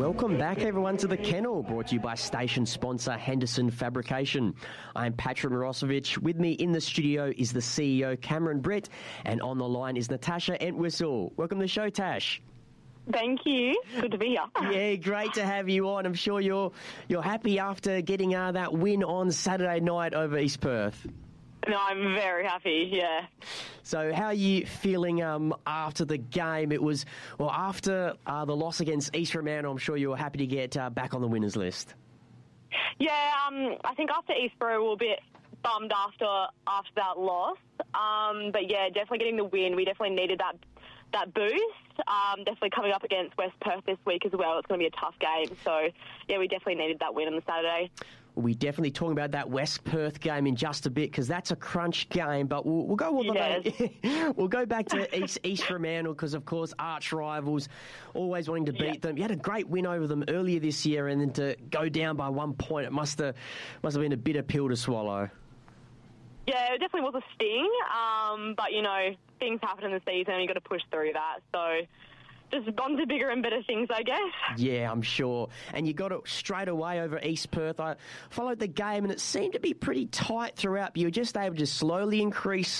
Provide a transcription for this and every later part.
Welcome back, everyone, to The Kennel, brought to you by station sponsor Henderson Fabrication. I'm Patrick Mirosevic. With me in the studio is the CEO, Cameron Britt, and on the line is Natasha Entwistle. Welcome to the show, Tash. Thank you. Good to be here. Yeah, great to have you on. I'm sure you're happy after getting that win on Saturday night over East Perth. No, I'm very happy, yeah. So how are you feeling after the game? It was, after the loss against East Fremantle, I'm sure you were happy to get back on the winners list. Yeah, I think after Eastborough we were a bit bummed after that loss. But yeah, definitely getting the win. We definitely needed that boost. Definitely coming up against West Perth this week as well. It's going to be a tough game. So yeah, we definitely needed that win on the Saturday. We're definitely talking about that West Perth game in just a bit because that's a crunch game. But we'll go all the way. We'll go back to East Fremantle because, of course, arch rivals, always wanting to beat them. You had a great win over them earlier this year, and then to go down by 1 point, it must have been a bitter pill to swallow. Yeah, it definitely was a sting. But you know, things happen in the season, and you got to push through that. So. Just on to bigger and better things, I guess. Yeah, I'm sure. And you got it straight away over East Perth. I followed the game, and it seemed to be pretty tight throughout. But you were just able to slowly increase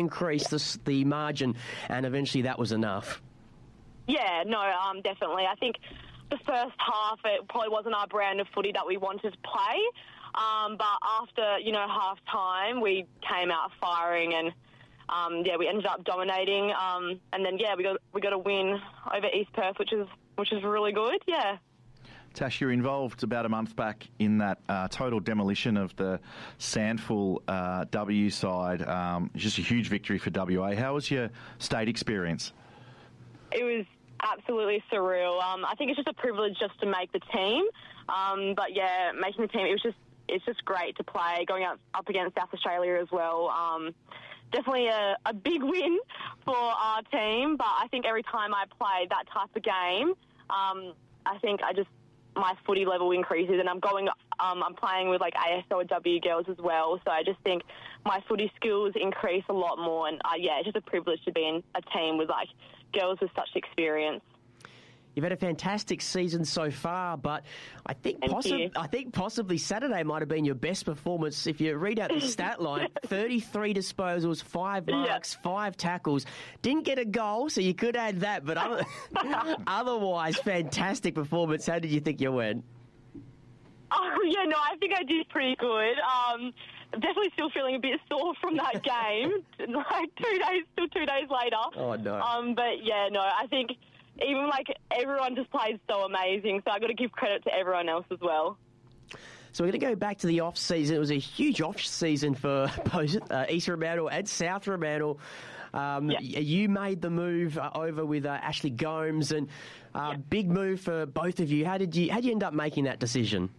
the margin, and eventually that was enough. Yeah, no, definitely. I think the first half, it probably wasn't our brand of footy that we wanted to play. But after, half time, we came out firing and... we ended up dominating, and then we got a win over East Perth, which is really good. Yeah. Tash, you're involved about a month back in that total demolition of the Sandful W side. Just a huge victory for WA. How was your state experience? It was absolutely surreal. I think it's just a privilege just to make the team. But yeah, making the team, it's just great to play, going up against South Australia as well. Definitely a big win for our team, but I think every time I play that type of game, I think my footy level increases, and I'm playing with like ASL and W girls as well, so I just think my footy skills increase a lot more, and it's just a privilege to be in a team with like girls with such experience. You've had a fantastic season so far, but I think possibly Saturday might have been your best performance. If you read out the stat line, 33 disposals, 5 marks, 5 tackles. Didn't get a goal, so you could add that, but otherwise, fantastic performance. How did you think you went? Oh, yeah, no, I think I did pretty good. I'm definitely still feeling a bit sore from that game, like 2 days later. Oh, no. But yeah, no, I think... Even, everyone just played so amazing, so I've got to give credit to everyone else as well. So we're going to go back to the off-season. It was a huge off-season for both East Fremantle and South Fremantle. You made the move over with Ashley Gomes, and big move for both of you. How did you end up making that decision?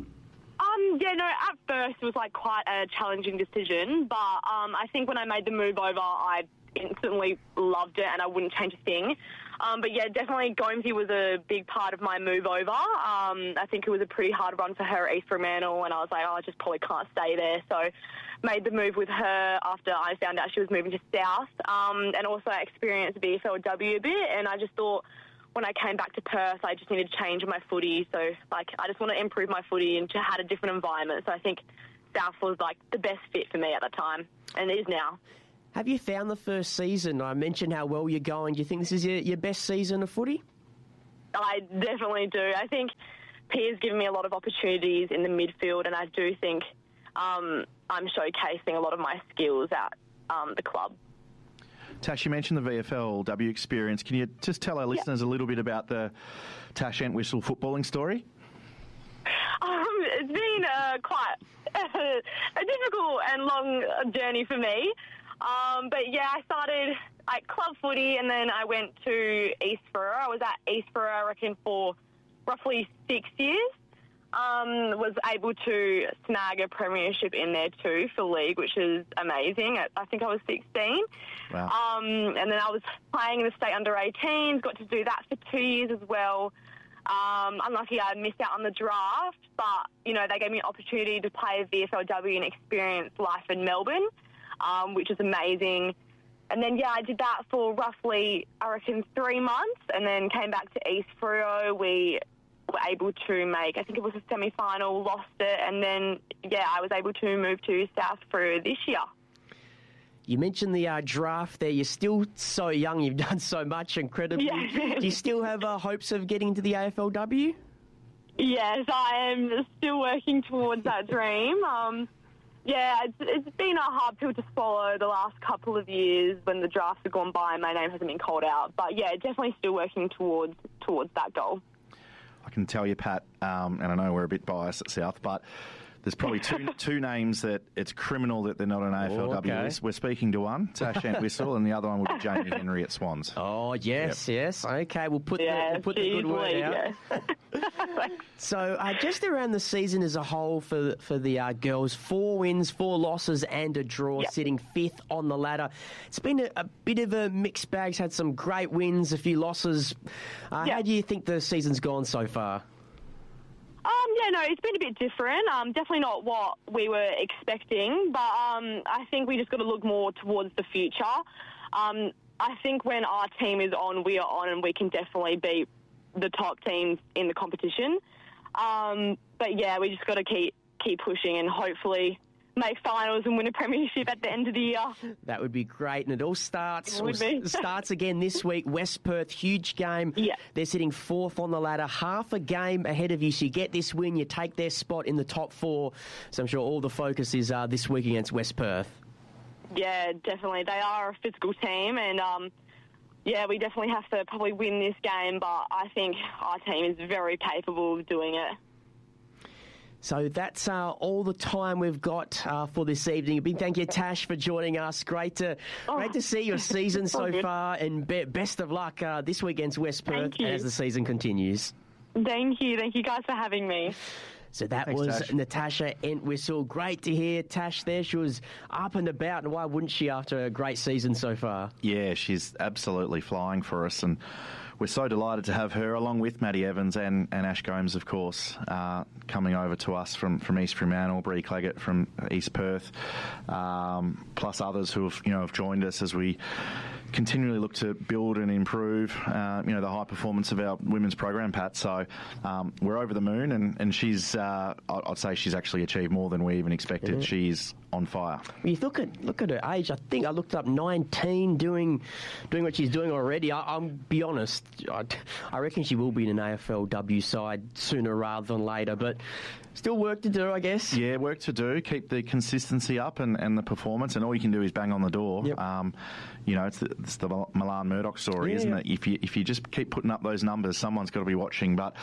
At first it was, quite a challenging decision, but I think when I made the move over, I instantly loved it and I wouldn't change a thing. But yeah, definitely Gomesy was a big part of my move over. I think it was a pretty hard run for her at East Fremantle, and I was like, I just probably can't stay there. So made the move with her after I found out she was moving to South, and also I experienced VFLW a bit, and I just thought when I came back to Perth, I just needed to change my footy. So I just want to improve my footy and to had a different environment. So I think South was the best fit for me at the time, and it is now. Have you found the first season? I mentioned how well you're going. Do you think this is your best season of footy? I definitely do. I think Pia's given me a lot of opportunities in the midfield, and I do think I'm showcasing a lot of my skills at the club. Tash, you mentioned the VFLW experience. Can you just tell our listeners a little bit about the Tash Entwistle footballing story? It's been quite a difficult and long journey for me. But yeah, I started at club footy and then I went to Eastborough. I was at Eastborough, I reckon, for roughly 6 years. Was able to snag a premiership in there too for league, which is amazing. I think I was 16. Wow. And then I was playing in the state under-18s, got to do that for 2 years as well. Unlucky I missed out on the draft, but, they gave me an opportunity to play VFLW and experience life in Melbourne, which is amazing. And then, I did that for roughly, I reckon, 3 months and then came back to East Freo. We were able to make, I think it was a semi-final, lost it, and then, I was able to move to South for this year. You mentioned the draft there. You're still so young. You've done so much incredibly. Yeah. Do you still have hopes of getting to the AFLW? Yes, I am still working towards that dream. It's been a hard pill to swallow the last couple of years when the drafts have gone by and my name hasn't been called out. But, definitely still working towards that goal. I can tell you, Pat, and I know we're a bit biased at South, but there's probably two names that it's criminal that they're not on AFLW list. We're speaking to one, Tash Entwistle, and the other one will be Jamie Henry at Swans. Oh, yes. Okay, we'll put the good word out. Yeah. So, just around the season as a whole for the girls, 4 wins, 4 losses and a draw, sitting 5th on the ladder. It's been a bit of a mixed bag. It's had some great wins, a few losses. How do you think the season's gone so far? It's been a bit different. Definitely not what we were expecting, but I think we just got to look more towards the future. I think when our team is on, we are on, and we can definitely beat the top teams in the competition. We just got to keep pushing and hopefully make finals and win a premiership at the end of the year. That would be great. And it all starts again this week. West Perth, huge game. Yeah. They're sitting 4th on the ladder, half a game ahead of you. So you get this win, you take their spot in the top 4. So I'm sure all the focus is this week against West Perth. Yeah, definitely. They are a physical team, and we definitely have to probably win this game, but I think our team is very capable of doing it. So that's all the time we've got for this evening. A big thank you, Tash, for joining us. Great to see your season so far, and best of luck this week against West Perth as the season continues. Thank you guys for having me. So Thanks, was Tash. Natasha Entwistle. Great to hear Tash there. She was up and about, and why wouldn't she after a great season so far? Yeah, she's absolutely flying for us, and we're so delighted to have her, along with Maddie Evans and Ash Gomes, of course, coming over to us from East Fremantle, Bree Claggett from East Perth, plus others who have joined us as we continually look to build and improve, the high performance of our women's program, Pat. So we're over the moon, and she's, I'd say she's actually achieved more than we even expected. Yeah. She's on fire. Well, you look at her age. I think I looked up 19, doing what she's doing already. I'll be honest. I reckon she will be in an AFLW side sooner rather than later, but still work to do, I guess. Yeah, work to do. Keep the consistency up and the performance, and all you can do is bang on the door. Yep. It's the Milan Murdoch story, isn't it? If you just keep putting up those numbers, someone's got to be watching. But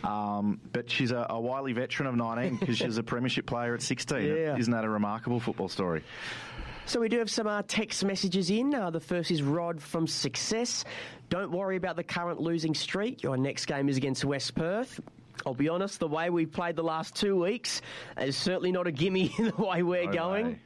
she's a wily veteran of 19 because she's a premiership player at 16. Yeah. Isn't that a remarkable football story? So we do have some text messages in. The first is Rod from Success. Don't worry about the current losing streak. Your next game is against West Perth. I'll be honest, the way we've played the last 2 weeks is certainly not a gimme in the way we're going.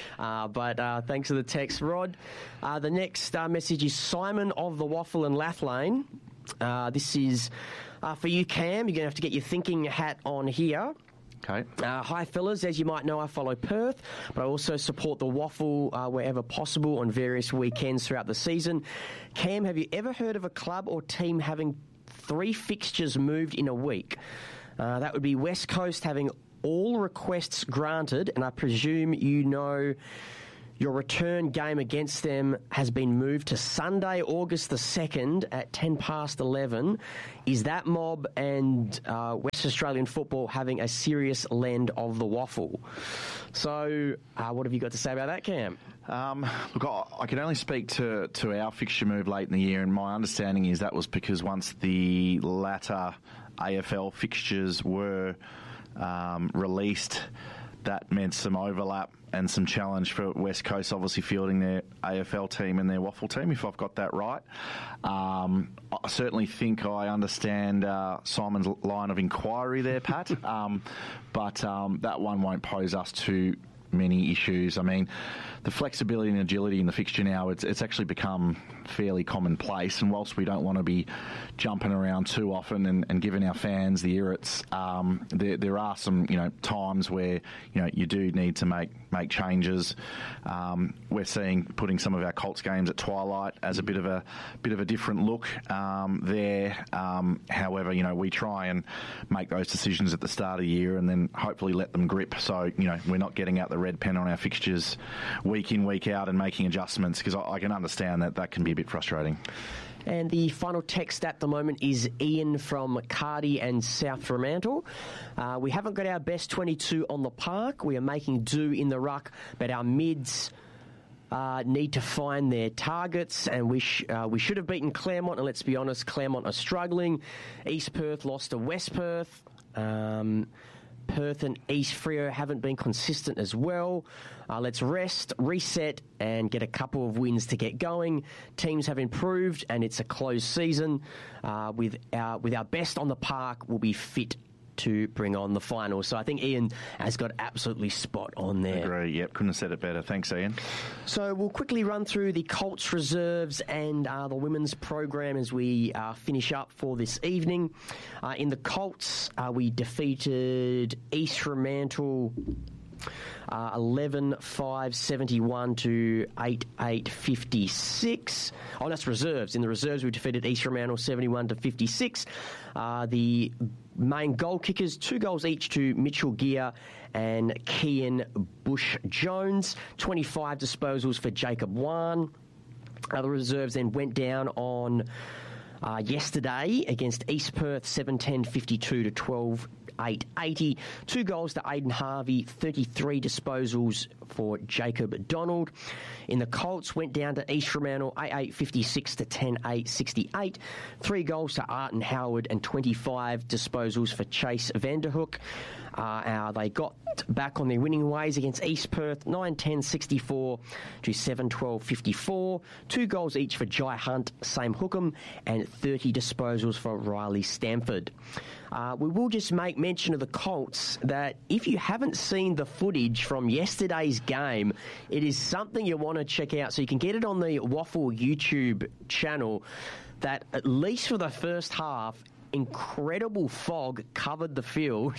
But thanks for the text, Rod. The next message is Simon of the Waffle and Lath Lane. This is for you, Cam. You're going to have to get your thinking hat on here. Okay. Hi, fellas. As you might know, I follow Perth, but I also support the Waffle wherever possible on various weekends throughout the season. Cam, have you ever heard of a club or team having 3 fixtures moved in a week? That would be West Coast having all requests granted, and I presume you know your return game against them has been moved to Sunday, August the 2nd at 11:10. Is that mob and West Australian football having a serious lend of the Waffle? So what have you got to say about that, Cam? Look, I can only speak to our fixture move late in the year, and my understanding is that was because once the latter AFL fixtures were released, that meant some overlap and some challenge for West Coast, obviously fielding their AFL team and their Waffle team, if I've got that right. I certainly think I understand Simon's line of inquiry there, Pat, but that one won't pose us too many issues. I mean, the flexibility and agility in the fixture now, it's actually become fairly commonplace. And whilst we don't want to be jumping around too often and giving our fans the irrits, there are some times where you do need to make changes. We're seeing putting some of our Colts games at twilight as a bit of a different look there. However, we try and make those decisions at the start of the year and then hopefully let them grip. So we're not getting out the red pen on our fixtures week in, week out and making adjustments, because I can understand that can be a bit frustrating. And the final text at the moment is Ian from Cardi and South Fremantle. We haven't got our best 22 on the park. We are making do in the ruck, but our mids need to find their targets, and we should have beaten Claremont, and let's be honest, Claremont are struggling. East Perth lost to West Perth. Perth and East Freo haven't been consistent as well. Let's rest, reset, and get a couple of wins to get going. Teams have improved, and it's a closed season. With our best on the park, we'll be fit to bring on the final. So I think Ian has got absolutely spot on there. Agree, yep, couldn't have said it better. Thanks, Ian. So we'll quickly run through the Colts reserves and the women's program as we finish up for this evening. In the Colts, we defeated East Fremantle 11-5-71 to 8-8-56. Oh, that's reserves. In the reserves, we defeated East Fremantle 71 to 56. The main goal kickers, 2 goals each to Mitchell Gear and Kian Bush-Jones. 25 disposals for Jacob Wan. The reserves then went down on yesterday against East Perth, 7-10-52 to 12-8-80. 2 goals to Aidan Harvey, 33 disposals for Jacob Donald. In the Colts, went down to East Fremantle, 8-8-56 to 10-8-68. 3 goals to Arton Howard and 25 disposals for Chase Vanderhook. They got back on their winning ways against East Perth, 9-10-64 to 7-12-54. 2 goals each for Jai Hunt, Same Hookham, and 30 disposals for Riley Stamford. We will just make mention of the Colts that if you haven't seen the footage from yesterday's game, it is something you want to check out. So you can get it on the Waffle YouTube channel, that at least for the first half, incredible fog covered the field.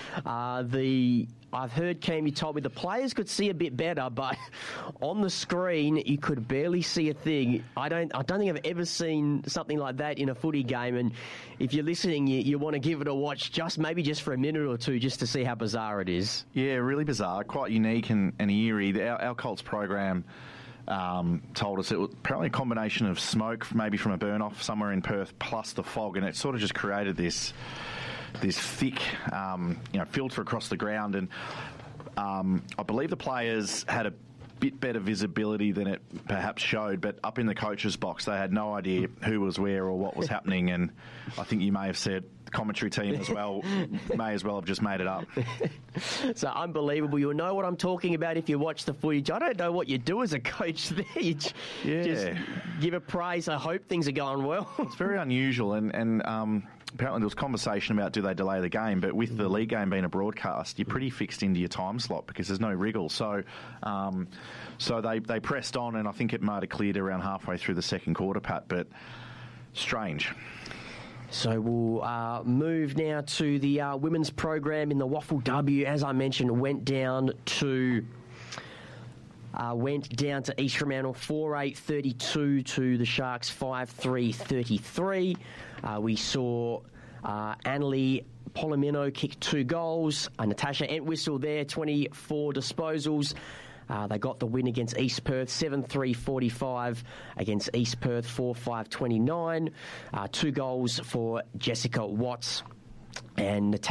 I've heard, Cam, you told me the players could see a bit better, but on the screen you could barely see a thing. I don't think I've ever seen something like that in a footy game. And if you're listening, you want to give it a watch, just for a minute or two, just to see how bizarre it is. Yeah, really bizarre, quite unique and eerie. Our Colts program told us it was apparently a combination of smoke, maybe from a burn-off somewhere in Perth, plus the fog, and it sort of just created this thick, filter across the ground. And I believe the players had a bit better visibility than it perhaps showed, but up in the coach's box, they had no idea who was where or what was happening. And I think you may have said the commentary team as well may as well have just made it up. So unbelievable. You'll know what I'm talking about if you watch the footage. I don't know what you do as a coach there. You just give a praise. I hope things are going well. It's very unusual, and apparently there was conversation about do they delay the game, but with the league game being a broadcast, you're pretty fixed into your time slot because there's no wriggle. So they pressed on, and I think it might have cleared around halfway through the second quarter, Pat, but strange. So we'll move now to the women's program in the Waffle W. As I mentioned, went down to East Fremantle 4-8-32 to the Sharks 5-3-33. We saw Annalie Polomino kick 2 goals. Natasha Entwistle there, 24 disposals. They got the win against East Perth, 7-3-45 against East Perth, 4-5-29. 2 goals for Jessica Watts and Natasha